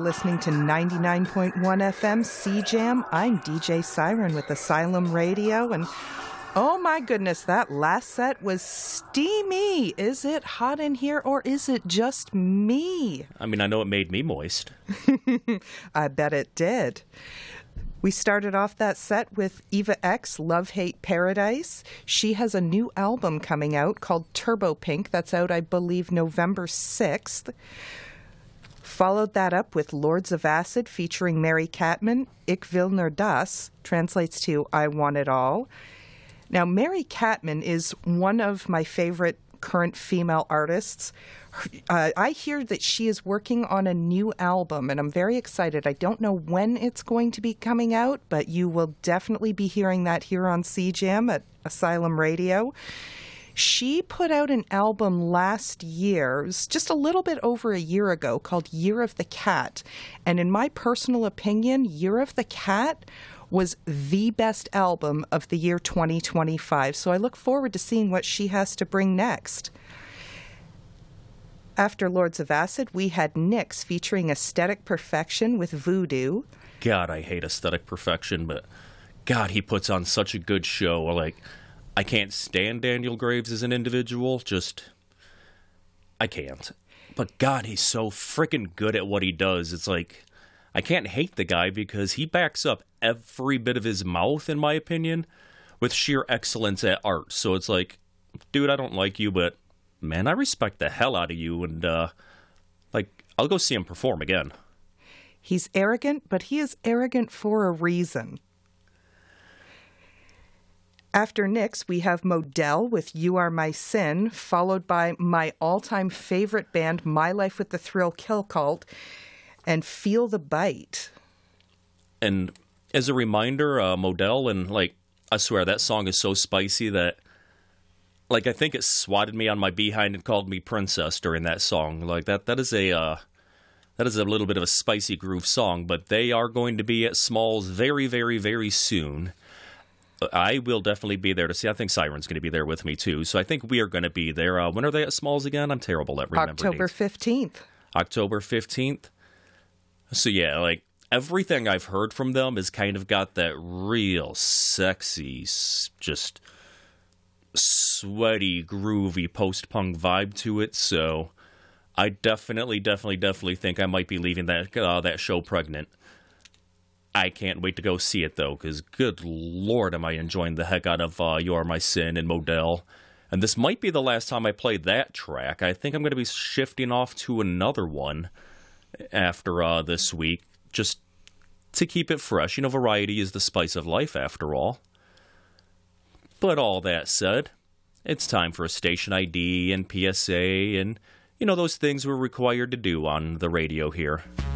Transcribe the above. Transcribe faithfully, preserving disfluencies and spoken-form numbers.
listening to ninety-nine point one F M C Jam. I'm D J Siren with Asylum Radio, and oh my goodness, that last set was steamy. Is it hot in here, or is it just me? I mean, I know it made me moist. I bet it did. We started off that set with Eva X, Love Hate Paradise. She has a new album coming out called Turbo Pink. That's out, I believe, November sixth. Followed that up with Lords of Acid featuring Mary Catman. Ich will nur das translates to I Want It All. Now, Mary Catman is one of my favorite current female artists. Uh, I hear that she is working on a new album, and I'm very excited. I don't know when it's going to be coming out, but you will definitely be hearing that here on C Jam at Asylum Radio. She put out an album last year, it was just a little bit over a year ago, called Year of the Cat. And in my personal opinion, Year of the Cat was the best album of the year twenty twenty-five. So I look forward to seeing what she has to bring next. After Lords of Acid, we had Nyx featuring Aesthetic Perfection with Voodoo. God, I hate Aesthetic Perfection, but God, he puts on such a good show. Like, I can't stand Daniel Graves as an individual. Just, I can't. But God, he's so freaking good at what he does. It's like, I can't hate the guy because he backs up every bit of his mouth, in my opinion, with sheer excellence at art. So it's like, dude, I don't like you, but man, I respect the hell out of you, and, uh, like, I'll go see him perform again. He's arrogant, but he is arrogant for a reason. After Nyx, we have Modell with You Are My Sin, followed by my all-time favorite band, My Life with the Thrill Kill Cult, and Feel the Bite. And as a reminder, uh, Modell, and, like, I swear, that song is so spicy that, like, I think it swatted me on my behind and called me princess during that song. Like, that that is a uh, that is a little bit of a spicy groove song, but they are going to be at Smalls very, very, very soon. I will definitely be there to see. I think Siren's going to be there with me, too. So I think we are going to be there. Uh, when are they at Smalls again? I'm terrible at remembering October fifteenth. October fifteenth. So, yeah, like, everything I've heard from them has kind of got that real sexy, just sweaty, groovy post-punk vibe to it, so I definitely, definitely, definitely think I might be leaving that uh, that show pregnant. I can't wait to go see it, though, because good lord am I enjoying the heck out of uh, You Are My Sin and Modell. And this might be the last time I play that track. I think I'm going to be shifting off to another one after uh, this week, just to keep it fresh. You know, variety is the spice of life, after all. But all that said, it's time for a station I D and P S A and, you know, those things we're required to do on the radio here.